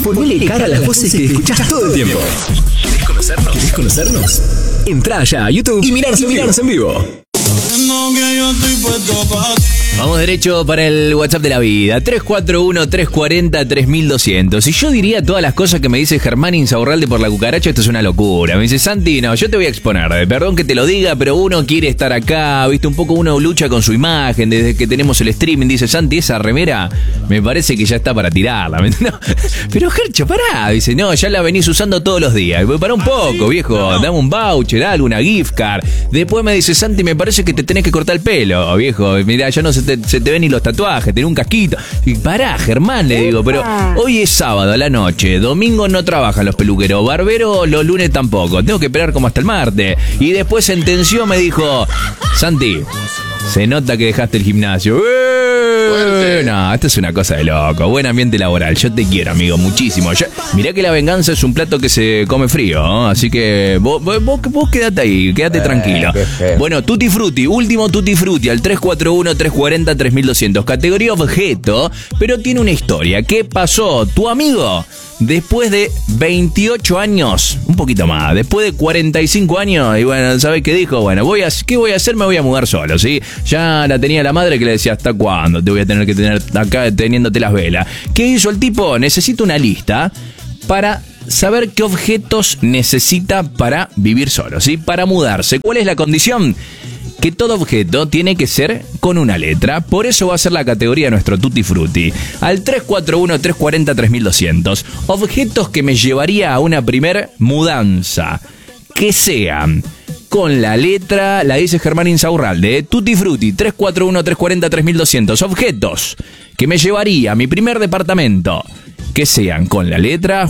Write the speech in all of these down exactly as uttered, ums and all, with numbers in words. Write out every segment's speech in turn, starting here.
Ponele cara a las voces que escuchás todo el tiempo. ¿Querés conocernos? ¿Querés conocernos? Entrá ya a YouTube y mirarnos, y mirarnos en vivo. Vamos derecho para el WhatsApp de la vida, tres cuatro uno, tres cuatro cero, tres mil doscientos. Y yo diría todas las cosas que me dice Germán Insaurralde por la cucaracha, esto es una locura. Me dice, Santi, no, yo te voy a exponer, perdón que te lo diga, pero uno quiere estar acá, viste, un poco uno lucha con su imagen desde que tenemos el streaming. Dice, Santi, esa remera me parece que ya está para tirarla. No, pero Gercho, pará, dice, no, ya la venís usando todos los días. Pará un poco, viejo, dame un voucher, algo, una gift card. Después me dice, Santi, me parece que te tenés que cortar el pelo, viejo, mirá, ya no se te, se te ven ni los tatuajes, tenés un casquito. Y pará, Germán, le digo, pero hoy es sábado a la noche, domingo no trabajan los peluqueros, barbero los lunes tampoco, tengo que esperar como hasta el martes. Y después sentenció, me dijo, Santi, se nota que dejaste el gimnasio. ¡Eh! No, esto es una cosa de loco. Buen ambiente laboral. Yo te quiero, amigo, muchísimo. Yo, mirá que la venganza es un plato que se come frío, ¿no? Así que vos, vos, vos quedate ahí, quédate eh, tranquilo. Bueno, Tutti Frutti, último Tutti Frutti al tres cuatro uno, tres cuatro cero, tres mil doscientos. Categoría objeto, pero tiene una historia. ¿Qué pasó? Tu amigo, después de veintiocho años, un poquito más, después de cuarenta y cinco años, y bueno, ¿sabes qué dijo? Bueno, voy a, ¿qué voy a hacer? Me voy a mudar solo, ¿sí? Ya la tenía la madre que le decía, ¿hasta cuándo te voy a tener que tener acá teniéndote las velas? ¿Qué hizo el tipo? Necesita una lista para saber qué objetos necesita para vivir solo, ¿sí? Para mudarse. ¿Cuál es la condición? Que todo objeto tiene que ser con una letra. Por eso va a ser la categoría de nuestro Tutti Frutti. Al tres cuatro uno, tres cuatro cero, tres mil doscientos. Objetos que me llevaría a una primer mudanza. Que sean con la letra, la dice Germán Insaurralde, Tutti Frutti, tres cuatro uno, tres cuatro cero, tres mil doscientos. Objetos que me llevaría a mi primer departamento. Que sean con la letra...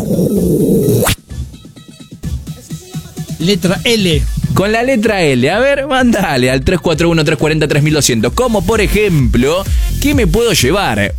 Letra L. Con la letra L. A ver, mandale al tres cuatro uno, tres cuatro cero, tres mil doscientos. Como por ejemplo, ¿qué me puedo llevar?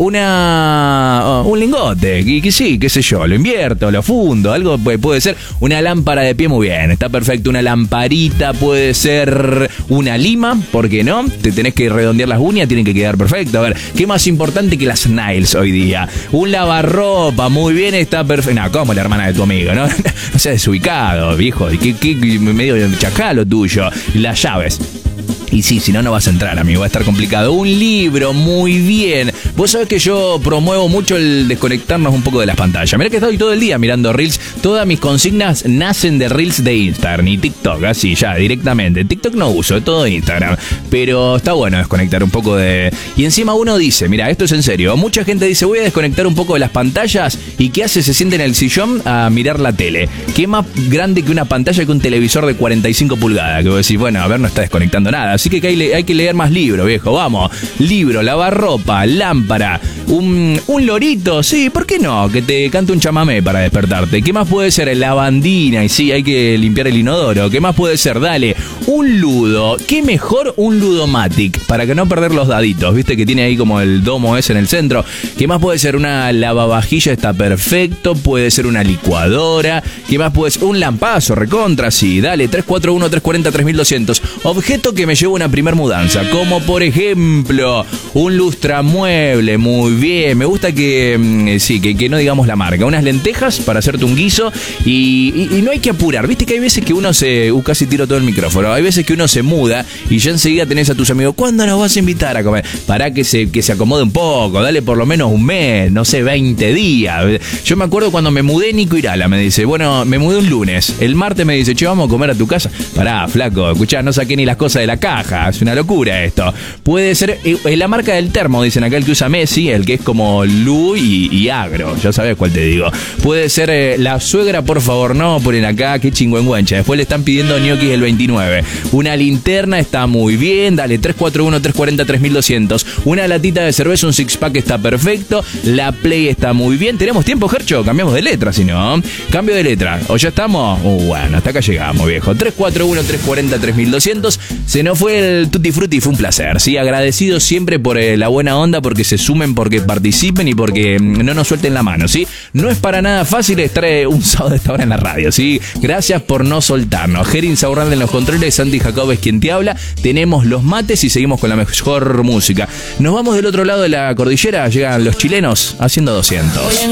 Una... Oh, un lingote. Que, que sí, qué sé yo. Lo invierto, lo fundo. Algo puede, puede ser una lámpara de pie, muy bien. Está perfecto. Una lamparita, puede ser una lima. ¿Por qué no? Te tenés que redondear las uñas, tienen que quedar perfecto. A ver, ¿qué más importante que las nails hoy día? Un lavarropa, muy bien, está perfecto. No, como la hermana de tu amigo, ¿no? No seas desubicado, viejo. ¿Qué, qué, medio chacal lo tuyo? Las llaves. Y sí, si no, no vas a entrar, amigo, va a estar complicado. Un libro, muy bien. Vos sabés que yo promuevo mucho el desconectarnos un poco de las pantallas. Mirá que estoy todo el día mirando Reels. Todas mis consignas nacen de Reels de Instagram y TikTok, así ya, directamente. TikTok no uso, es todo Instagram. Pero está bueno desconectar un poco de... Y encima uno dice, mira, esto es en serio. Mucha gente dice, voy a desconectar un poco de las pantallas. ¿Y qué hace? Se siente en el sillón a mirar la tele. ¿Qué más grande que una pantalla que un televisor de cuarenta y cinco pulgadas? Que vos decís, bueno, a ver, no está desconectando nada. Así que hay, hay que leer más libros, viejo, vamos. Libro, lavarropa, lámpara, un, un lorito, sí, ¿por qué no? Que te cante un chamamé para despertarte. ¿Qué más puede ser? Lavandina, y sí, hay que limpiar el inodoro. ¿Qué más puede ser? Dale, un ludo. ¿Qué mejor? Un ludomatic, para que no perder los daditos, viste que tiene ahí como el domo ese en el centro. ¿Qué más puede ser? Una lavavajilla, está perfecto. Puede ser una licuadora. ¿Qué más puede ser? Un lampazo, recontra, sí. Dale, tres cuatro uno, tres cuatro cero, tres mil doscientos. Objeto que me lleva una primer mudanza, como por ejemplo un lustramueble, muy bien, me gusta que sí, que, que no digamos la marca, unas lentejas para hacerte un guiso y, y, y no hay que apurar, viste que hay veces que uno se, uh, casi tiro todo el micrófono, hay veces que uno se muda y ya enseguida tenés a tus amigos, ¿cuándo nos vas a invitar a comer? Para que se, que se acomode un poco, dale por lo menos un mes, no sé, veinte días. Yo me acuerdo cuando me mudé, Nico Irala me dice, bueno, me mudé un lunes, el martes me dice, che, vamos a comer a tu casa. Pará, flaco, escuchá, no saqué ni las cosas de la caja. Es una locura esto. Puede ser eh, la marca del termo, dicen acá el que usa Messi, el que es como Lu y, y Agro. Ya sabes cuál te digo. Puede ser eh, la suegra, por favor, no, ponen acá, qué chingüengüencha. Después le están pidiendo ñoquis el veintinueve. Una linterna está muy bien. Dale, tres cuatro uno, tres cuatro cero, tres mil doscientos. Una latita de cerveza, un six pack está perfecto. La Play está muy bien. ¿Tenemos tiempo, Gercho? Cambiamos de letra, si no. Cambio de letra. ¿O ya estamos? Uh, bueno, hasta acá llegamos, viejo. tres cuatro uno, tres cuatro cero, tres mil doscientos. Se nos fue el Tutti Frutti, fue un placer, sí, agradecido siempre por eh, la buena onda, porque se sumen, porque participen y porque mm, no nos suelten la mano, sí. No es para nada fácil estar eh, un sábado de esta hora en la radio, sí. Gracias por no soltarnos. Gerin Insaurralde en los controles, Santi Jacob es quien te habla. Tenemos los mates y seguimos con la mejor música. Nos vamos del otro lado de la cordillera, llegan los chilenos haciendo doscientos.